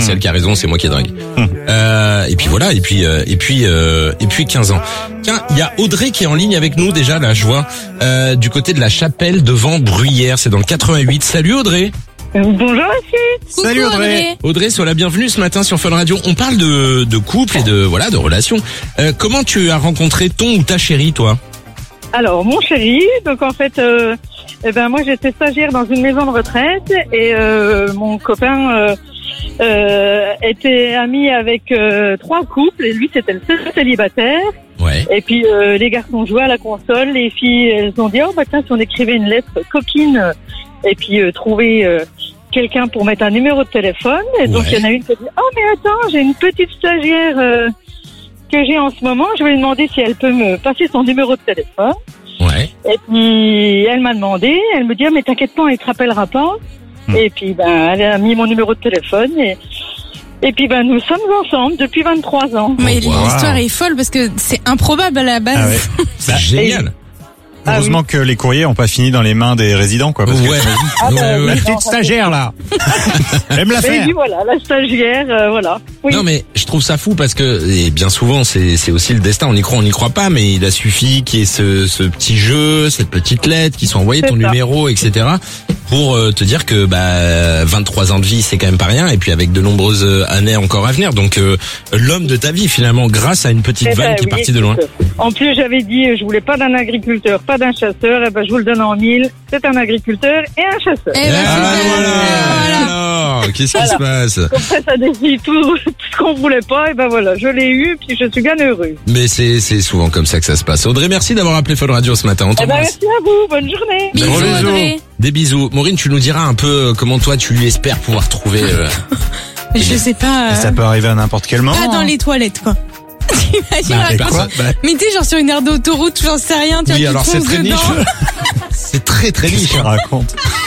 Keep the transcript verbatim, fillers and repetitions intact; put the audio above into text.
c'est elle qui a raison, c'est moi qui ai dragué. Mmh. Euh, et puis voilà, et puis euh, et puis euh, et puis quinze ans. Tiens, il y a Audrey qui est en ligne avec nous déjà là, je vois, euh, du côté de la Chapelle devant Bruyères, c'est dans le quatre-vingt-huit. Salut Audrey. Bonjour aussi. Salut Audrey. Audrey. Audrey, sois la bienvenue ce matin sur Fun Radio. On parle de de couple et de voilà, de relations. Euh, comment tu as rencontré ton ou ta chérie, toi? Alors, mon chéri, donc en fait, euh, eh ben moi j'étais stagiaire dans une maison de retraite et euh, mon copain euh, euh, était ami avec euh, trois couples et lui c'était le seul célibataire. Ouais. Et puis euh, les garçons jouaient à la console, les filles elles ont dit oh bah tiens si on écrivait une lettre coquine euh, et puis euh, trouver euh, quelqu'un pour mettre un numéro de téléphone. Et donc il ouais. y en a une qui a dit oh mais attends j'ai une petite stagiaire. Euh, que j'ai en ce moment, je vais lui demander si elle peut me passer son numéro de téléphone. Ouais. Et puis, elle m'a demandé, elle me dit, ah, mais t'inquiète pas, il te rappellera pas. Mmh. Et puis, ben, elle a mis mon numéro de téléphone et, et puis, ben, nous sommes ensemble depuis vingt-trois ans. Mais oh, wow. l'histoire est folle parce que c'est improbable à la base. Ah ouais. C'est génial. Heureusement ah oui. que les courriers n'ont pas fini dans les mains des résidents, quoi. Parce ouais. que ah bah, ouais, oui, la non, petite stagiaire, là. Aime la faire. Oui, voilà, la stagiaire, euh, voilà. Oui. Non, mais je trouve ça fou parce que, et bien souvent, c'est, c'est aussi le destin. On y croit, on n'y croit pas, mais il a suffi qu'il y ait ce, ce petit jeu, cette petite lettre, qui soit envoyée, ton ça. numéro, et cetera, pour euh, te dire que, bah, vingt-trois ans de vie, c'est quand même pas rien, et puis avec de nombreuses années encore à venir. Donc, euh, l'homme de ta vie, finalement, grâce à une petite eh vanne ben, qui est oui, partie de loin. En plus, j'avais dit, je voulais pas d'un agriculteur, pas d'un chasseur. Ben, je vous le donne en mille, c'est un agriculteur et un chasseur. Et ben, ah, voilà, voilà. Alors, qu'est-ce qui voilà. se passe? Comme ça, ça décide tout, tout ce qu'on voulait pas, et ben voilà, je l'ai eu, puis je suis bien heureux. Mais c'est, c'est souvent comme ça que ça se passe. Audrey, merci d'avoir appelé Fun Radio ce matin. On eh ben, merci à vous, bonne journée. Bisous, bisous. Audrey. Des bisous. Maureen, tu nous diras un peu comment toi tu espères pouvoir trouver... Euh... je sais pas... Euh... Ça peut arriver à n'importe quel moment. Pas dans les toilettes, quoi. T'imagines bah, quoi bah... Mais tu sais, genre sur une aire d'autoroute, j'en sais rien, tu oui, vois, alors tu c'est très dedans. niche. C'est très très niche. Raconte.